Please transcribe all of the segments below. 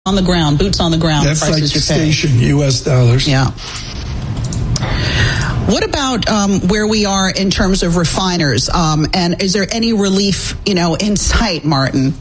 On the ground, boots on the ground. That's like prices you pay. station, U.S. dollars. Yeah. What about where we are in terms of refiners? And is there any relief, in sight, Martin?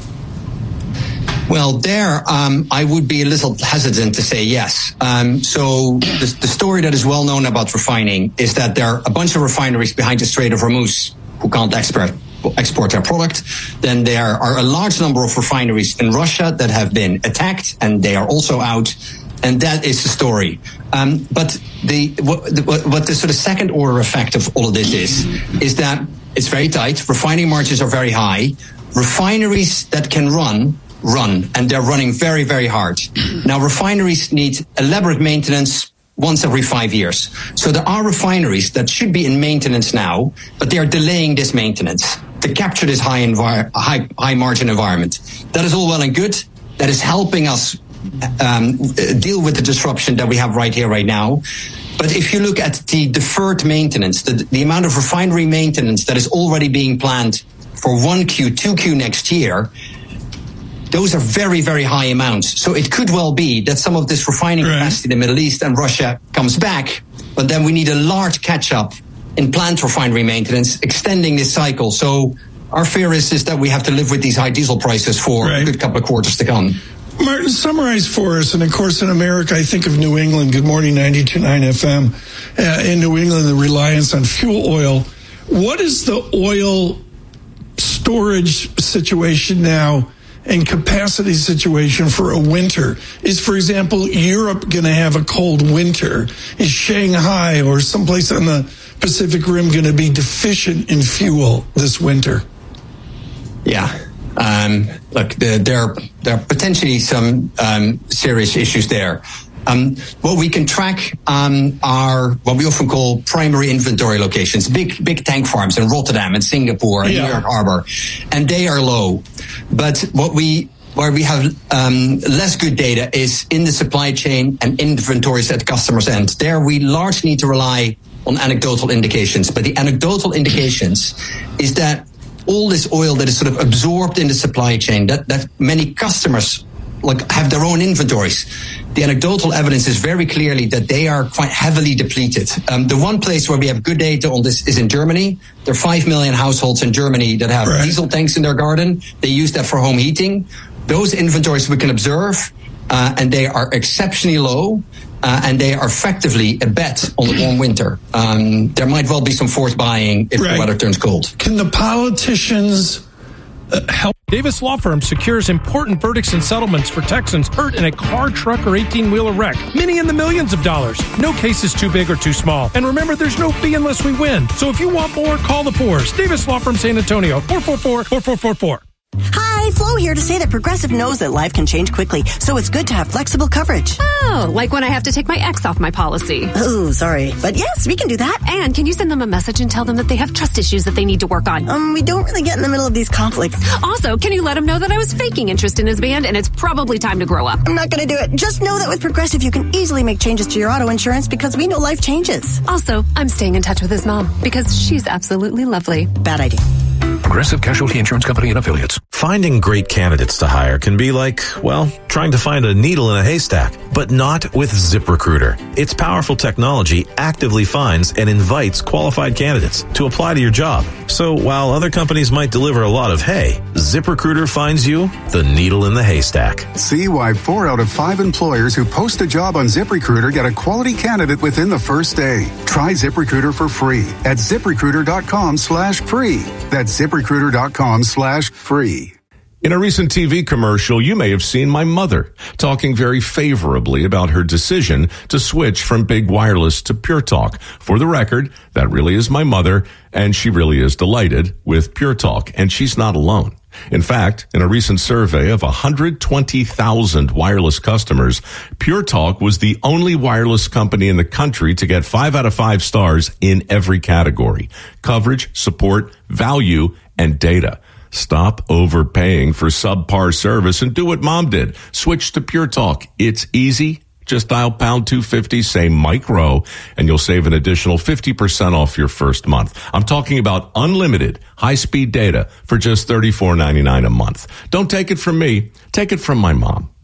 Well, there, I would be a little hesitant to say yes. So the story that is well known about refining is that there are a bunch of refineries behind the Strait of Hormuz who can't export their product. Then there are a large number of refineries in Russia that have been attacked, and they are also out. And that is the story. But what the sort of second order effect of all of this is that it's very tight. Refining margins are very high. Refineries that can run, and they're running very, very hard. Now, refineries need elaborate maintenance once every 5 years. So there are refineries that should be in maintenance now, but they are delaying this maintenance to capture this high margin environment. That is all well and good. That is helping us deal with the disruption that we have right here, right now. But if you look at the deferred maintenance, the amount of refinery maintenance that is already being planned for 1Q, 2Q next year, those are very, very high amounts. So it could well be that some of this refining capacity in the Middle East and Russia comes back, but then we need a large catch-up in plant refinery maintenance, extending this cycle. So our fear is that we have to live with these high diesel prices for a good couple of quarters to come. Martin, summarize for us, and of course in America, I think of New England, Good Morning 92.9 FM, in New England, the reliance on fuel oil. What is the oil storage situation now and capacity situation for a winter? Is, for example, Europe going to have a cold winter? Is Shanghai or someplace on the Pacific Rim going to be deficient in fuel this winter? Yeah. Look, there are potentially some serious issues there. What we can track are what we often call primary inventory locations, big tank farms in Rotterdam and Singapore and New York Harbor, and they are low. But where we have less good data is in the supply chain and inventories at customers' end. There we largely need to rely on anecdotal indications. But the anecdotal indications is that all this oil that is sort of absorbed in the supply chain, that many customers have their own inventories. The anecdotal evidence is very clearly that they are quite heavily depleted. The one place where we have good data on this is in Germany. There are 5 million households in Germany that have diesel tanks in their garden. They use that for home heating. Those inventories we can observe, and they are exceptionally low, and they are effectively a bet on the warm winter. There might well be some forced buying if the weather turns cold. Can the politicians help? Davis Law Firm secures important verdicts and settlements for Texans hurt in a car, truck, or 18-wheeler wreck. Many in the millions of dollars. No case is too big or too small. And remember, there's no fee unless we win. So if you want more, call the Fours. Davis Law Firm San Antonio, 444-4444. Hi, Flo here to say that Progressive knows that life can change quickly, so it's good to have flexible coverage. Oh, like when I have to take my ex off my policy. Oh, sorry. But yes, we can do that. And can you send them a message and tell them that they have trust issues that they need to work on? We don't really get in the middle of these conflicts. Also, can you let them know that I was faking interest in his band and it's probably time to grow up? I'm not going to do it. Just know that with Progressive, you can easily make changes to your auto insurance because we know life changes. Also, I'm staying in touch with his mom because she's absolutely lovely. Bad idea. Progressive Casualty Insurance Company and Affiliates. Finding great candidates to hire can be like, well, trying to find a needle in a haystack, but not with ZipRecruiter. Its powerful technology actively finds and invites qualified candidates to apply to your job. So while other companies might deliver a lot of hay, ZipRecruiter finds you the needle in the haystack. See why 4 out of 5 employers who post a job on ZipRecruiter get a quality candidate within the first day. Try ZipRecruiter for free at ZipRecruiter.com/free. That's ZipRecruiter.com/free. In a recent TV commercial, you may have seen my mother talking very favorably about her decision to switch from big wireless to Pure Talk. For the record, that really is my mother, and she really is delighted with Pure Talk, and she's not alone. In fact, in a recent survey of 120,000 wireless customers, Pure Talk was the only wireless company in the country to get 5 out of 5 stars in every category: coverage, support, value, and data. Stop overpaying for subpar service and do what Mom did. Switch to Pure Talk. It's easy. Just dial pound 250, say Mike Rowe, and you'll save an additional 50% off your first month. I'm talking about unlimited high-speed data for just $34.99 a month. Don't take it from me. Take it from my mom.